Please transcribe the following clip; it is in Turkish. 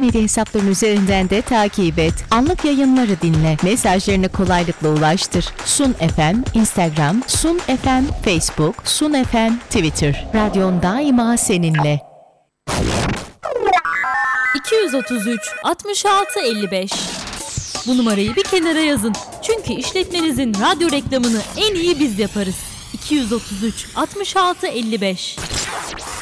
medya hesaplarının üzerinden de takip et. Anlık yayınları dinle. Mesajlarını kolaylıkla ulaştır. Sun FM, Instagram, Sun FM, Facebook, Sun FM, Twitter. Radyon daima seninle. 233 66 55. Bu numarayı bir kenara yazın. Çünkü işletmenizin radyo reklamını en iyi biz yaparız. 233 66 55.